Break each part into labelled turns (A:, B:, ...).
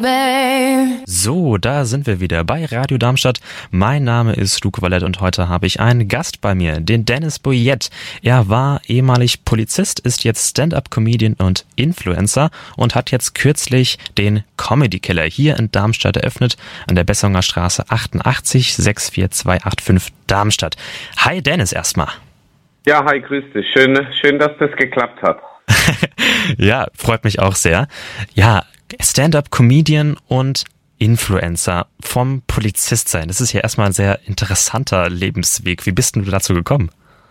A: So, da sind wir wieder bei Radio Darmstadt. Mein Name ist Luke Vallett und heute habe ich einen Gast bei mir, den Dennis Boyett. Er war ehemalig Polizist, ist jetzt Stand-up-Comedian und Influencer und hat jetzt kürzlich den Comedy Keller hier in Darmstadt eröffnet, an der Bessonger Straße 88 64285 Darmstadt. Hi Dennis erstmal.
B: Ja, hi, grüß dich. Schön, dass das geklappt hat.
A: Ja, freut mich auch sehr. Ja, Stand-up-Comedian und Influencer vom Polizist sein. Das ist ja erstmal ein sehr interessanter Lebensweg. Wie bist denn du dazu gekommen?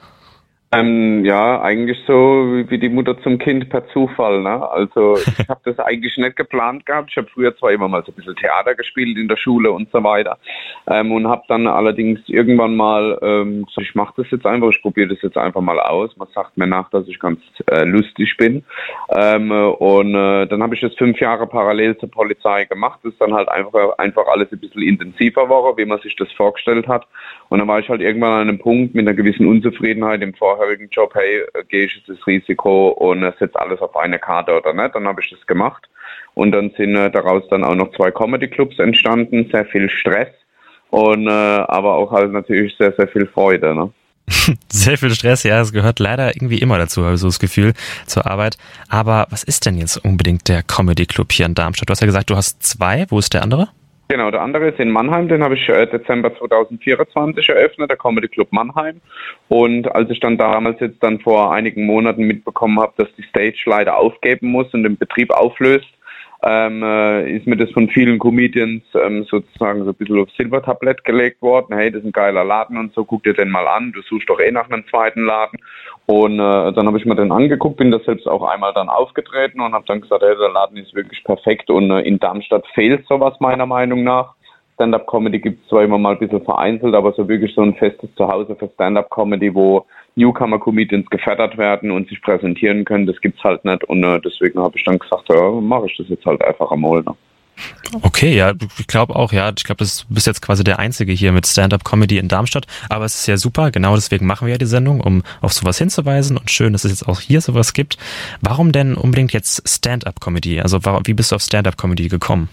B: Ja, eigentlich so wie die Mutter zum Kind per Zufall, ne? Also ich habe das eigentlich nicht geplant gehabt. Ich habe früher zwar immer mal so ein bisschen Theater gespielt in der Schule und so weiter und habe dann allerdings irgendwann mal gesagt, ich mache das jetzt einfach, ich probiere das jetzt einfach mal aus. Man sagt mir nach, dass ich ganz lustig bin dann habe ich das 5 Jahre parallel zur Polizei gemacht. Das ist dann halt einfach alles ein bisschen intensiver war, wie man sich das vorgestellt hat. Und dann war ich halt irgendwann an einem Punkt mit einer gewissen Unzufriedenheit im vorherigen Job, hey, gehe ich jetzt das Risiko und setze alles auf eine Karte oder nicht? Dann habe ich das gemacht und dann sind daraus dann auch noch 2 Comedy-Clubs entstanden, sehr viel Stress und aber auch halt natürlich sehr, sehr viel Freude, ne?
A: Sehr viel Stress, ja, es gehört leider irgendwie immer dazu, habe ich so das Gefühl, zur Arbeit. Aber was ist denn jetzt unbedingt der Comedy Club hier in Darmstadt? Du hast ja gesagt, du hast 2, wo ist der andere?
B: Genau, der andere ist in Mannheim, den habe ich Dezember 2024 eröffnet, der Comedy Club Mannheim. Und als ich dann damals jetzt dann vor einigen Monaten mitbekommen habe, dass die Stage leider aufgeben muss und den Betrieb auflöst, ist mir das von vielen Comedians sozusagen so ein bisschen aufs Silbertablett gelegt worden. Hey, das ist ein geiler Laden und so, guck dir den mal an, du suchst doch eh nach einem zweiten Laden. Und dann habe ich mir den angeguckt, bin da selbst auch einmal dann aufgetreten und habe dann gesagt, hey, der Laden ist wirklich perfekt und in Darmstadt fehlt sowas meiner Meinung nach. Stand-up-Comedy gibt es zwar immer mal ein bisschen vereinzelt, aber so wirklich so ein festes Zuhause für Stand-up-Comedy, wo Newcomer-Comedians gefördert werden und sich präsentieren können, das gibt's halt nicht. Und deswegen habe ich dann gesagt, ja, mache ich das jetzt halt einfach einmal. Ne?
A: Okay, ja, ich glaube auch, ja. Ich glaube, du bist jetzt quasi der Einzige hier mit Stand-up-Comedy in Darmstadt. Aber es ist ja super, genau deswegen machen wir ja die Sendung, um auf sowas hinzuweisen. Und schön, dass es jetzt auch hier sowas gibt. Warum denn unbedingt jetzt Stand-up-Comedy? Also wie bist du auf Stand-up-Comedy gekommen?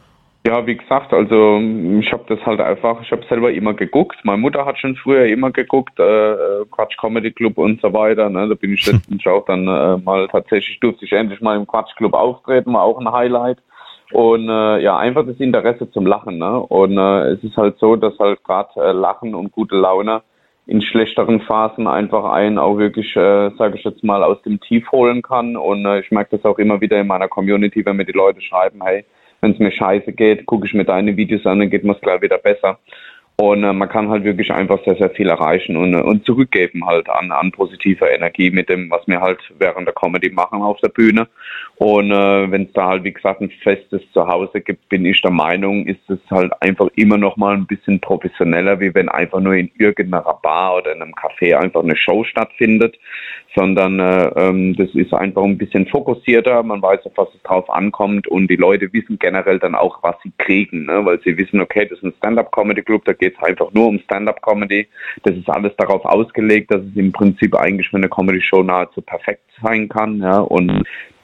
B: Ja, wie gesagt, also ich habe das halt einfach, ich habe selber immer geguckt. Meine Mutter hat schon früher immer geguckt, Quatsch Comedy Club und so weiter. Ne? Da bin ich letztens auch dann mal tatsächlich, durfte ich endlich mal im Quatsch Club auftreten, war auch ein Highlight. Und ja, einfach das Interesse zum Lachen. Ne? Und es ist halt so, dass halt gerade Lachen und gute Laune in schlechteren Phasen einfach einen auch wirklich, sage ich jetzt mal, aus dem Tief holen kann. Und ich merke das auch immer wieder in meiner Community, wenn mir die Leute schreiben, hey, wenn es mir scheiße geht, gucke ich mir deine Videos an, dann geht mir es gleich wieder besser. Und man kann halt wirklich einfach sehr, sehr viel erreichen und zurückgeben halt an positiver Energie mit dem, was wir halt während der Comedy machen auf der Bühne. Und wenn es da halt, wie gesagt, ein festes Zuhause gibt, bin ich der Meinung, ist es halt einfach immer noch mal ein bisschen professioneller, wie wenn einfach nur in irgendeiner Bar oder in einem Café einfach eine Show stattfindet, sondern das ist einfach ein bisschen fokussierter, man weiß, auf was es drauf ankommt und die Leute wissen generell dann auch, was sie kriegen, ne? Weil sie wissen, okay, das ist ein Stand-up-Comedy-Club, da geht es einfach nur um Stand-up-Comedy, das ist alles darauf ausgelegt, dass es im Prinzip eigentlich für eine Comedy-Show nahezu perfekt sein kann, ja, und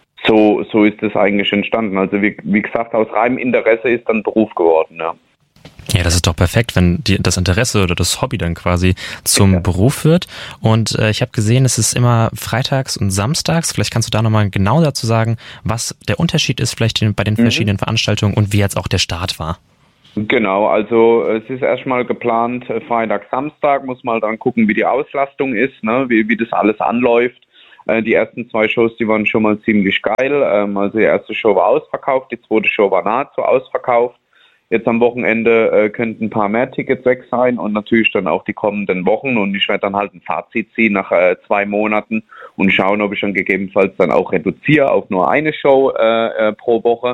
B: so ist es eigentlich entstanden. Also wie gesagt, aus reinem Interesse ist dann Beruf geworden, ja.
A: Ja, das ist doch perfekt, wenn das Interesse oder das Hobby dann quasi zum Beruf wird. Und ich habe gesehen, es ist immer freitags und samstags. Vielleicht kannst du da nochmal genau dazu sagen, was der Unterschied ist vielleicht bei den verschiedenen Veranstaltungen und wie jetzt auch der Start war.
B: Genau, also es ist erstmal geplant, Freitag, Samstag, muss mal dann gucken, wie die Auslastung ist, ne, wie das alles anläuft. Die ersten 2 Shows, die waren schon mal ziemlich geil. Also die erste Show war ausverkauft, die zweite Show war nahezu ausverkauft. Jetzt am Wochenende könnten ein paar mehr Tickets weg sein und natürlich dann auch die kommenden Wochen. Und ich werde dann halt ein Fazit ziehen nach 2 Monaten und schauen, ob ich dann gegebenenfalls dann auch reduziere auf nur eine Show pro Woche.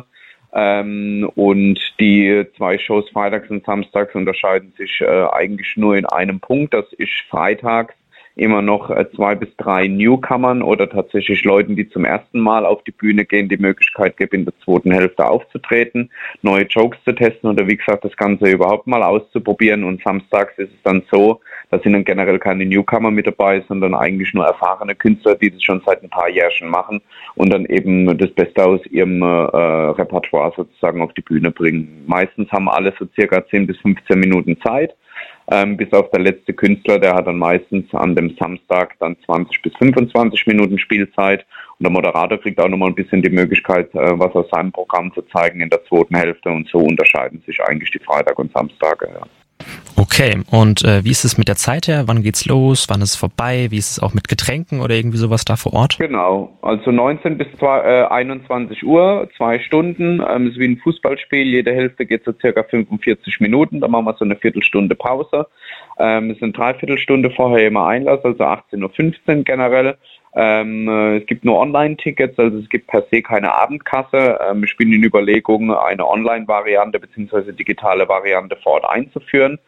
B: Und die 2 Shows freitags und samstags unterscheiden sich eigentlich nur in einem Punkt. Das ist freitags immer noch 2 bis 3 Newcomern oder tatsächlich Leuten, die zum ersten Mal auf die Bühne gehen, die Möglichkeit gibt, in der zweiten Hälfte aufzutreten, neue Jokes zu testen oder wie gesagt, das Ganze überhaupt mal auszuprobieren. Und samstags ist es dann so, da sind dann generell keine Newcomer mit dabei, sondern eigentlich nur erfahrene Künstler, die das schon seit ein paar Jährchen machen und dann eben das Beste aus ihrem Repertoire sozusagen auf die Bühne bringen. Meistens haben alle so circa 10 bis 15 Minuten Zeit, bis auf der letzte Künstler, der hat dann meistens an dem Samstag dann 20 bis 25 Minuten Spielzeit und der Moderator kriegt auch nochmal ein bisschen die Möglichkeit, was aus seinem Programm zu zeigen in der zweiten Hälfte und so unterscheiden sich eigentlich die Freitag- und Samstage. Ja.
A: Okay, und wie ist es mit der Zeit her? Wann geht's los? Wann ist es vorbei? Wie ist es auch mit Getränken oder irgendwie sowas da vor Ort?
B: Genau, also 19 bis 21 Uhr, 2 Stunden. Ist wie ein Fußballspiel. Jede Hälfte geht so circa 45 Minuten. Da machen wir so eine Viertelstunde Pause. Es sind 3/4 Stunde vorher immer Einlass, also 18:15 Uhr generell. Es gibt nur Online-Tickets, also es gibt per se keine Abendkasse. Ich bin in Überlegung, eine Online-Variante bzw. digitale Variante vor Ort einzuführen.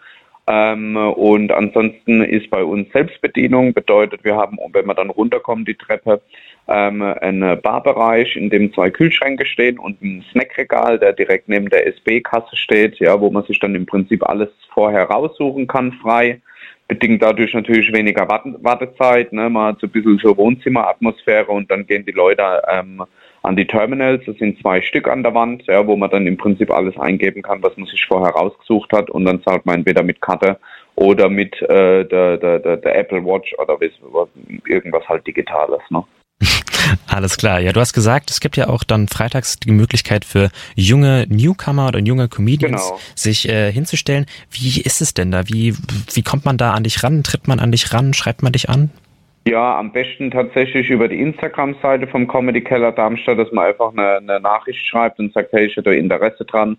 B: Und ansonsten ist bei uns Selbstbedienung, bedeutet, wir haben, wenn wir dann runterkommen, die Treppe, einen Barbereich, in dem 2 Kühlschränke stehen und ein Snackregal, der direkt neben der SB-Kasse steht, ja, wo man sich dann im Prinzip alles vorher raussuchen kann, frei. Bedingt dadurch natürlich weniger Wartezeit, ne? Man hat so ein bisschen so Wohnzimmeratmosphäre und dann gehen die Leute an die Terminals, das sind 2 Stück an der Wand, ja, wo man dann im Prinzip alles eingeben kann, was man sich vorher rausgesucht hat und dann zahlt man entweder mit Karte oder mit der Apple Watch oder irgendwas halt Digitales, ne?
A: Alles klar. Ja, du hast gesagt, es gibt ja auch dann freitags die Möglichkeit für junge Newcomer oder junge Comedians, sich hinzustellen. Wie ist es denn da? Wie kommt man da an dich ran? Tritt man an dich ran? Schreibt man dich an?
B: Ja, am besten tatsächlich über die Instagram-Seite vom Comedy Keller Darmstadt, dass man einfach eine Nachricht schreibt und sagt, hey, ich hätte Interesse dran,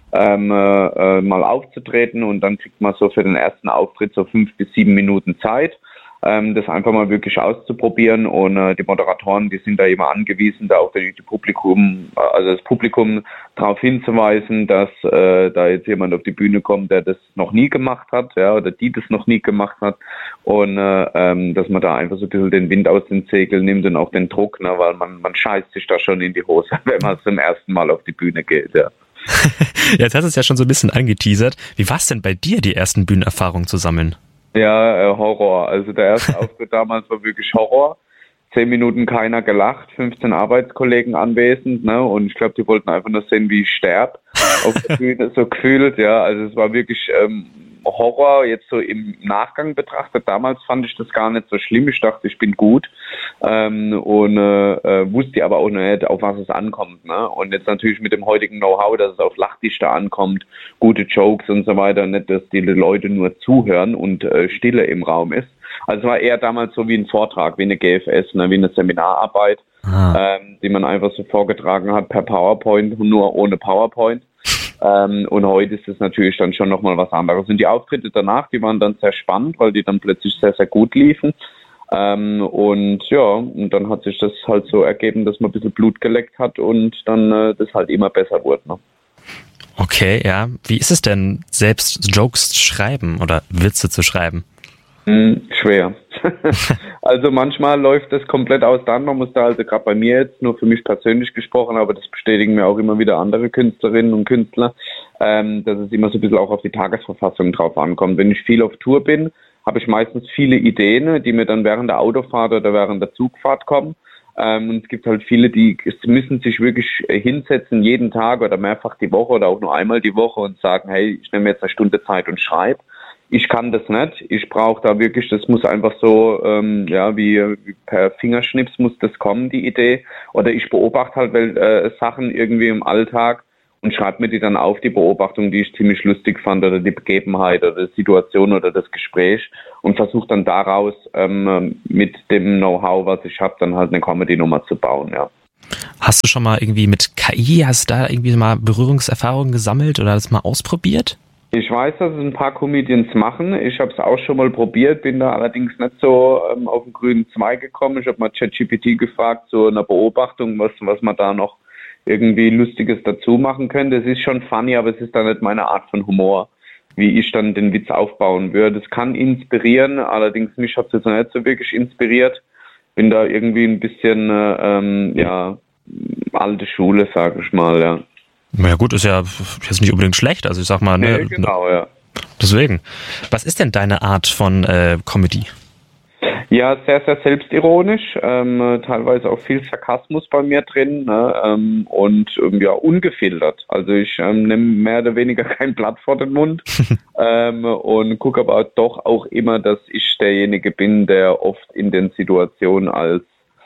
B: mal aufzutreten und dann kriegt man so für den ersten Auftritt so 5 bis 7 Minuten Zeit. Das einfach mal wirklich auszuprobieren und die Moderatoren, die sind da immer angewiesen, da auch das Publikum darauf hinzuweisen, dass da jetzt jemand auf die Bühne kommt, der das noch nie gemacht hat, ja, oder die das noch nie gemacht hat und dass man da einfach so ein bisschen den Wind aus den Segeln nimmt und auch den Druck, ne, weil man scheißt sich da schon in die Hose, wenn man zum ersten Mal auf die Bühne geht, ja.
A: Jetzt hast du es ja schon so ein bisschen angeteasert. Wie war es denn bei dir, die ersten Bühnenerfahrungen zu sammeln?
B: Ja, Horror. Also der erste Auftritt damals war wirklich Horror. 10 Minuten keiner gelacht, 15 Arbeitskollegen anwesend, ne? Und ich glaube, die wollten einfach nur sehen, wie ich sterbe auf der Bühne, so gefühlt, ja. Also es war wirklich Horror, jetzt so im Nachgang betrachtet. Damals fand ich das gar nicht so schlimm. Ich dachte, ich bin gut wusste aber auch nicht, auf was es ankommt, ne? Und jetzt natürlich mit dem heutigen Know-how, dass es auf Lachdichte ankommt, gute Jokes und so weiter, nicht, dass die Leute nur zuhören und Stille im Raum ist. Also es war eher damals so wie ein Vortrag, wie eine GFS, ne, wie eine Seminararbeit, die man einfach so vorgetragen hat per PowerPoint, nur ohne PowerPoint. Und heute ist es natürlich dann schon nochmal was anderes. Und die Auftritte danach, die waren dann sehr spannend, weil die dann plötzlich sehr, sehr gut liefen. Und dann hat sich das halt so ergeben, dass man ein bisschen Blut geleckt hat und dann das halt immer besser wurde. Ne?
A: Okay, ja. Wie ist es denn, selbst Jokes zu schreiben oder Witze zu schreiben?
B: Schwer. Also manchmal läuft das komplett auseinander. Man muss da also gerade bei mir jetzt, nur für mich persönlich gesprochen, aber das bestätigen mir auch immer wieder andere Künstlerinnen und Künstler, dass es immer so ein bisschen auch auf die Tagesverfassung drauf ankommt. Wenn ich viel auf Tour bin, habe ich meistens viele Ideen, die mir dann während der Autofahrt oder während der Zugfahrt kommen. Und es gibt halt viele, die müssen sich wirklich hinsetzen, jeden Tag oder mehrfach die Woche oder auch nur einmal die Woche und sagen, hey, ich nehme jetzt 1 Stunde Zeit und schreibe. Ich kann das nicht. Ich brauche da wirklich, das muss einfach so, wie per Fingerschnips muss das kommen, die Idee. Oder ich beobachte halt Sachen irgendwie im Alltag und schreibe mir die dann auf, die Beobachtung, die ich ziemlich lustig fand oder die Begebenheit oder die Situation oder das Gespräch und versuche dann daraus mit dem Know-how, was ich habe, dann halt eine Comedy-Nummer zu bauen, ja.
A: Hast du schon mal irgendwie mit KI, hast du da irgendwie mal Berührungserfahrungen gesammelt oder das mal ausprobiert?
B: Ich weiß, dass es ein paar Comedians machen. Ich habe es auch schon mal probiert, bin da allerdings nicht so auf den grünen Zweig gekommen. Ich habe mal ChatGPT gefragt, so eine Beobachtung, was man da noch irgendwie Lustiges dazu machen könnte. Es ist schon funny, aber es ist dann nicht meine Art von Humor. wie ich dann den Witz aufbauen würde. Es kann inspirieren, allerdings mich hat es jetzt noch nicht so wirklich inspiriert. Bin da irgendwie ein bisschen, alte Schule, sage ich mal, ja.
A: Na ja gut, ist ja jetzt nicht unbedingt schlecht, also ich sag mal.
B: Nee, genau, ja.
A: Deswegen. Was ist denn deine Art von Comedy?
B: Ja, sehr, sehr selbstironisch, teilweise auch viel Sarkasmus bei mir drin, ne, und ungefiltert. Also ich nehme mehr oder weniger kein Blatt vor den Mund und gucke aber doch auch immer, dass ich derjenige bin, der oft in den Situationen als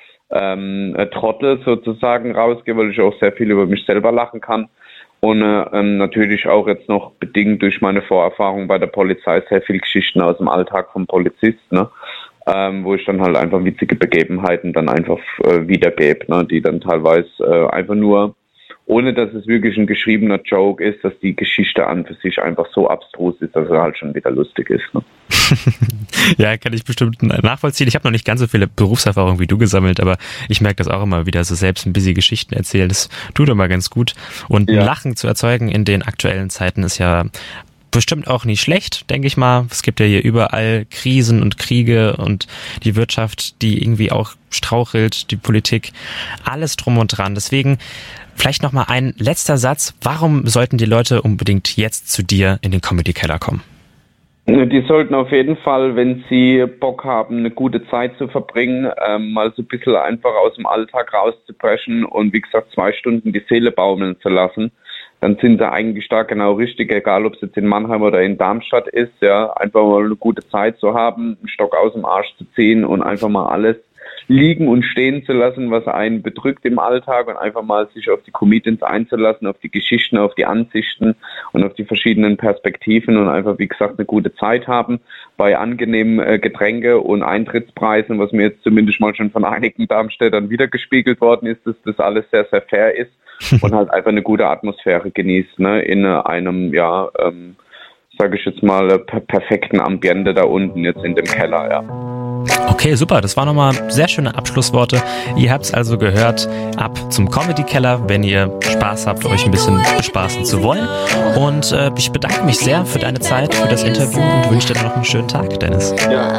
B: Trottel sozusagen rausgehe, weil ich auch sehr viel über mich selber lachen kann. Und natürlich auch jetzt noch bedingt durch meine Vorerfahrung bei der Polizei sehr viel Geschichten aus dem Alltag vom Polizist, ne? Wo ich dann halt einfach witzige Begebenheiten dann einfach wiedergebe, ne? Die dann teilweise einfach nur, ohne dass es wirklich ein geschriebener Joke ist, dass die Geschichte an für sich einfach so abstrus ist, dass er halt schon wieder lustig ist. Ne?
A: Ja, kann ich bestimmt nachvollziehen. Ich habe noch nicht ganz so viele Berufserfahrungen wie du gesammelt, aber ich merke das auch immer wieder, so selbst ein bisschen Geschichten erzählen, das tut immer ganz gut. Und ein Lachen zu erzeugen in den aktuellen Zeiten ist ja bestimmt auch nicht schlecht, denke ich mal. Es gibt ja hier überall Krisen und Kriege und die Wirtschaft, die irgendwie auch strauchelt, die Politik, alles drum und dran. Deswegen vielleicht nochmal ein letzter Satz. Warum sollten die Leute unbedingt jetzt zu dir in den Comedy Keller kommen?
B: Die sollten auf jeden Fall, wenn sie Bock haben, eine gute Zeit zu verbringen, mal so ein bisschen einfach aus dem Alltag rauszubrechen und wie gesagt 2 Stunden die Seele baumeln zu lassen. Dann sind sie eigentlich da genau richtig, egal ob es jetzt in Mannheim oder in Darmstadt ist, ja, einfach mal eine gute Zeit zu haben, einen Stock aus dem Arsch zu ziehen und einfach mal alles liegen und stehen zu lassen, was einen bedrückt im Alltag und einfach mal sich auf die Comedians einzulassen, auf die Geschichten, auf die Ansichten und auf die verschiedenen Perspektiven und einfach, wie gesagt, eine gute Zeit haben bei angenehmen Getränke und Eintrittspreisen, was mir jetzt zumindest mal schon von einigen Darmstädtern wiedergespiegelt worden ist, dass das alles sehr, sehr fair ist und halt einfach eine gute Atmosphäre genießt, ne, in einem, sage ich jetzt mal, perfekten Ambiente da unten jetzt in dem Keller, ja.
A: Okay, super. Das waren nochmal sehr schöne Abschlussworte. Ihr habt es also gehört, ab zum Comedy-Keller, wenn ihr Spaß habt, euch ein bisschen bespaßen zu wollen. Und ich bedanke mich sehr für deine Zeit, für das Interview und wünsche dir noch einen schönen Tag, Dennis.
B: Ja,